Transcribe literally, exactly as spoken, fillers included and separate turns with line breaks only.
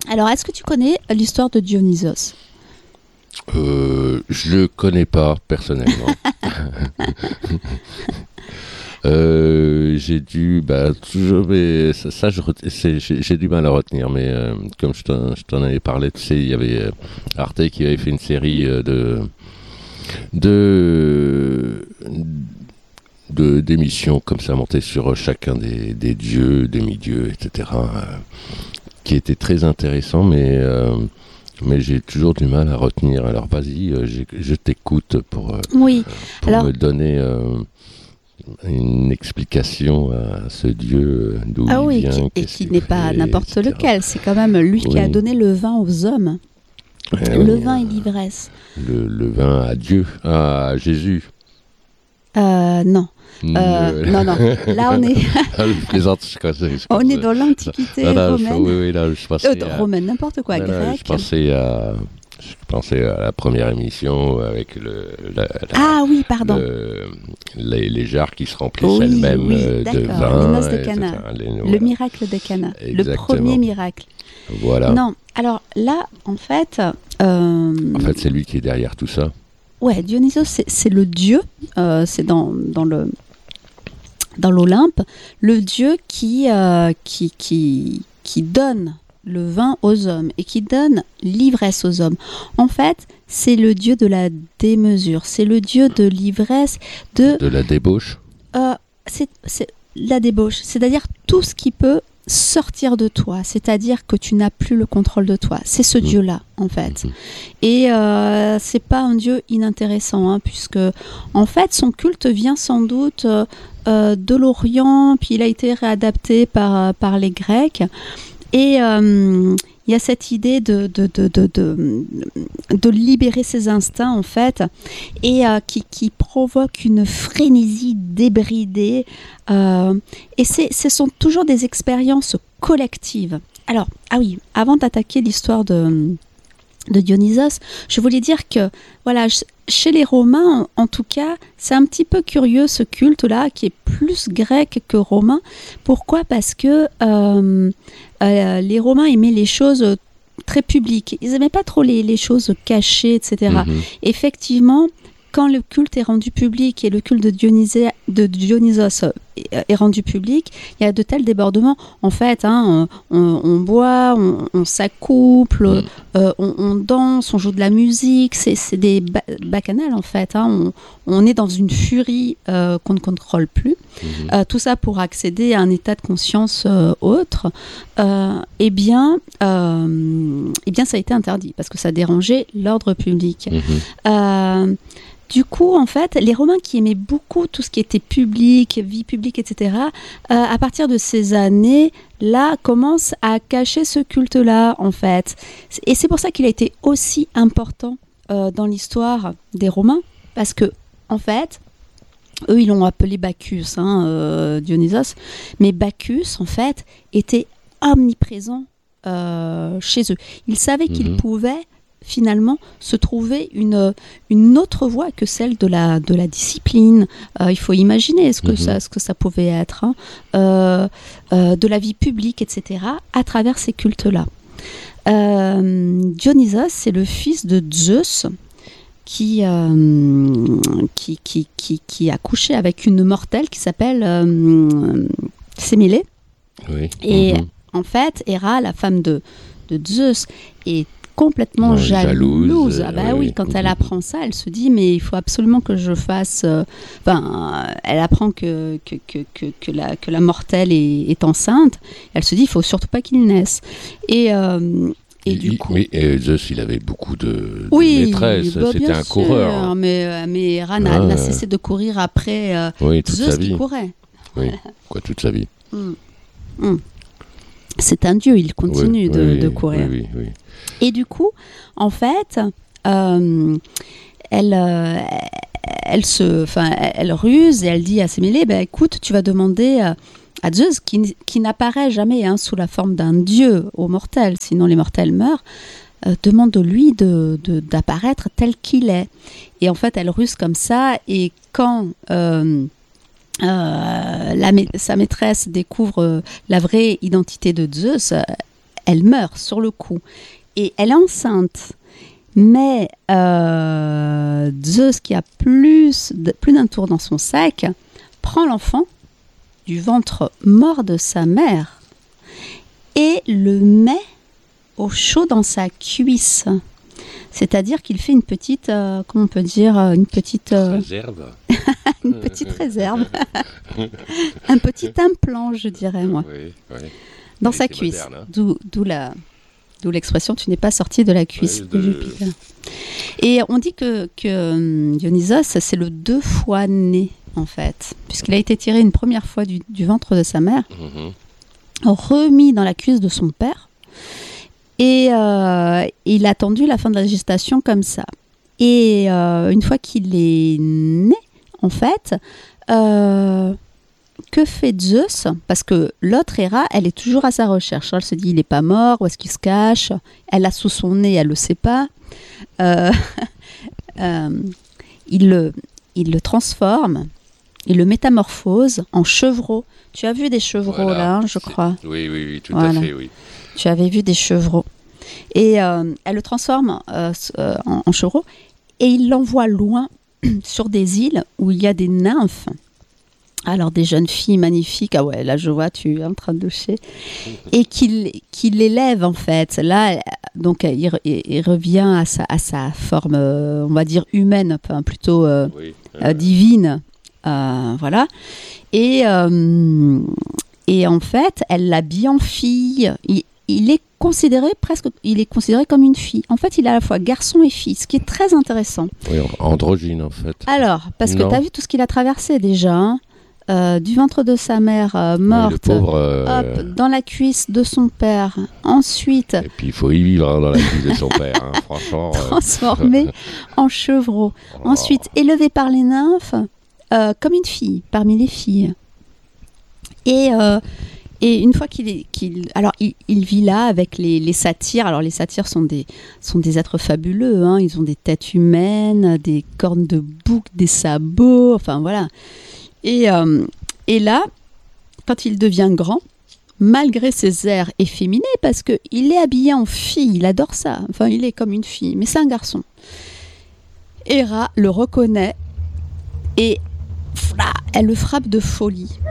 Alors, est-ce que tu connais l'histoire de Dionysos ?
Euh, je le connais pas personnellement. euh, j'ai dû, bah, toujours, mais ça, ça je, c'est, j'ai, j'ai du mal à retenir. Mais euh, comme je t'en, je t'en avais parlé, tu sais, il y avait euh, Arte qui avait fait une série euh, de, de, de d'émissions comme ça montées sur chacun des, des dieux, demi-dieux, et cetera. Euh, qui était très intéressant, mais euh, mais j'ai toujours du mal à retenir. Alors vas-y, euh, je t'écoute pour, euh,
oui.
pour Alors, me donner euh, une explication à ce Dieu, d'où
ah
il
oui,
vient.
Qui, et qui n'est pas n'importe et cetera lequel, c'est quand même lui oui. qui a donné le vin aux hommes. Eh le oui, vin euh, et l'ivresse.
Le, le vin à Dieu, à Jésus.
Euh, non. Euh, non, non, là on est.
je plaisante, je crois, je
on est dans l'Antiquité
là, là,
romaine.
Je, oui, oui, là, je pensais
euh, à... Romaine, n'importe quoi,
là,
grec.
Là, je, pensais à, je pensais à la première émission avec le. La, la,
ah oui, pardon.
Le, les, les jarres qui se remplissent
oui,
elles-mêmes
oui,
de vin.
Les noces de Cana. Les, voilà. Le miracle de Cana. Exactement. Le premier miracle.
Voilà.
Non, alors là, en fait. Euh...
En fait, c'est lui qui est derrière tout ça.
Ouais, Dionysos, c'est, c'est le dieu. Euh, c'est dans, dans le. Dans l'Olympe, le dieu qui, euh, qui, qui, qui donne le vin aux hommes et qui donne l'ivresse aux hommes. En fait, c'est le dieu de la démesure, c'est le dieu de l'ivresse, de...
De la débauche
euh, c'est, c'est la débauche, c'est-à-dire tout ce qui peut sortir de toi, c'est-à-dire que tu n'as plus le contrôle de toi. C'est ce mmh. dieu-là, en fait. Mmh. Et euh, c'est pas un dieu inintéressant, hein, puisque, en fait, son culte vient sans doute... Euh, Euh, de l'Orient, puis il a été réadapté par, par les Grecs. Et euh, il y a cette idée de, de, de, de, de, de libérer ses instincts, en fait, et euh, qui, qui provoque une frénésie débridée. Euh, et c'est, ce sont toujours des expériences collectives. Alors, ah oui, avant d'attaquer l'histoire de... de Dionysos, je voulais dire que voilà, chez les Romains, en tout cas, c'est un petit peu curieux ce culte-là, qui est plus grec que romain. Pourquoi ? Parce que euh, euh, les Romains aimaient les choses très publiques. Ils n'aimaient pas trop les, les choses cachées, et cetera. Mm-hmm. Effectivement, quand le culte est rendu public et le culte de, Dionysia, de Dionysos est rendu public, il y a de tels débordements. En fait, hein, on, on boit, on, on s'accouple, mmh. euh, on, on danse, on joue de la musique. C'est, c'est des ba- bacchanales, en fait. Hein. On, on est dans une furie euh, qu'on ne contrôle plus. Mmh. Euh, tout ça pour accéder à un état de conscience euh, autre. Euh, eh bien, euh, eh bien, ça a été interdit parce que ça dérangeait l'ordre public. Mmh. Euh, Du coup, en fait, les Romains qui aimaient beaucoup tout ce qui était public, vie publique, et cetera, euh, à partir de ces années-là, commencent à cacher ce culte-là, en fait. Et c'est pour ça qu'il a été aussi important euh, dans l'histoire des Romains, parce que, en fait, eux, ils l'ont appelé Bacchus, hein, euh, Dionysos, mais Bacchus, en fait, était omniprésent euh, chez eux. Ils savaient mmh. qu'ils pouvaient finalement se trouver une, une autre voie que celle de la, de la discipline. Euh, il faut imaginer ce que, mmh. ça, ce que ça pouvait être, hein, euh, euh, de la vie publique, et cetera, à travers ces cultes-là. Euh, Dionysos, c'est le fils de Zeus qui, euh, qui, qui, qui, qui a couché avec une mortelle qui s'appelle euh, Sémélé.
Oui.
Et
mmh.
en fait, Héra, la femme de, de Zeus, est complètement non, jalouse. jalouse. Ah bah oui, oui, quand elle apprend ça, elle se dit mais il faut absolument que je fasse. Enfin, euh, elle apprend que que que que, que la que la mortelle est, est enceinte. Elle se dit il faut surtout pas qu'il naisse. Et euh, et
il,
du coup.
Mais euh, Zeus, il avait beaucoup de, de
oui,
maîtresses.
Bah,
c'était un
sûr,
coureur.
Mais mais Héra n'a, ah, n'a cessé de courir après euh,
oui, toute
Zeus
sa vie.
qui courait.
Oui, quoi toute sa vie.
Mm. Mm. C'est un dieu, il continue
oui,
de,
oui,
de courir.
Oui, oui, oui.
Et du coup, en fait, euh, elle, euh, elle, se, elle ruse et elle dit à Sémélé, bah, écoute, tu vas demander à, à Zeus, qui, qui n'apparaît jamais hein, sous la forme d'un dieu aux mortels, sinon les mortels meurent, euh, demande-lui de, de, d'apparaître tel qu'il est. Et en fait, elle ruse comme ça, et quand... Euh, Euh, la, sa maîtresse découvre euh, la vraie identité de Zeus, euh, elle meurt sur le coup. Et elle est enceinte. Mais euh, Zeus, qui a plus, de, plus d'un tour dans son sac, prend l'enfant du ventre mort de sa mère et le met au chaud dans sa cuisse. C'est-à-dire qu'il fait une petite, euh, comment on peut dire, une petite... Euh,
réserve.
une petite réserve. Un petit implant, je dirais, moi.
Oui, oui.
Dans
oui,
sa cuisse.
Moderne, hein.
D'où, d'où, la, d'où l'expression « tu n'es pas sorti de la cuisse
Oui,
de
de...
Jupiter ». Et on dit que, que Dionysos, c'est le deux fois né, en fait. Puisqu'il a été tiré une première fois du, du ventre de sa mère, mm-hmm. remis dans la cuisse de son père, et euh, il a attendu la fin de la gestation comme ça. Et euh, une fois qu'il est né, en fait, euh, que fait Zeus ? Parce que l'autre Héra, elle est toujours à sa recherche. Elle se dit, il n'est pas mort, où est-ce qu'il se cache ? Elle l'a sous son nez, elle ne le sait pas. Euh, euh, il, le, il le transforme, il le métamorphose en chevreau. Tu as vu des chevreaux voilà, là, je crois.
Oui, oui, oui, tout
voilà.
à fait, oui.
Tu avais vu des chevreaux. Et euh, elle le transforme euh, en, en chevreau et il l'envoie loin sur des îles où il y a des nymphes. Alors des jeunes filles magnifiques, ah ouais, là je vois, tu es en train de doucher, et qu'il, qu'il l'élève en fait. Là, donc il, il revient à sa, à sa forme, euh, on va dire humaine, enfin, plutôt euh, oui, euh... Euh, divine, euh, voilà. Et, euh, et en fait, elle l'habille en fille. Il, il est considéré presque, il est considéré comme une fille. En fait, il est à la fois garçon et fille, ce qui est très intéressant.
Oui, androgyne en fait.
Alors, parce non. que tu as vu tout ce qu'il a traversé déjà, hein. Euh, du ventre de sa mère euh, morte,
pauvre, euh...
hop, dans la cuisse de son père, ensuite...
Et puis il faut y vivre hein, dans la cuisse de son père, hein, franchement.
Transformé en chevreau. Oh. Ensuite, élevé par les nymphes, euh, comme une fille, parmi les filles. Et, euh, et une fois qu'il est... Qu'il, alors, il, il vit là avec les, les satyres. Alors, les satyres sont des, sont des êtres fabuleux. Hein. Ils ont des têtes humaines, des cornes de bouc, des sabots, enfin voilà... Et, euh, et là, quand il devient grand, malgré ses airs efféminés, parce qu'il est habillé en fille, il adore ça, enfin il est comme une fille, mais c'est un garçon. Héra le reconnaît et là, elle le frappe de folie.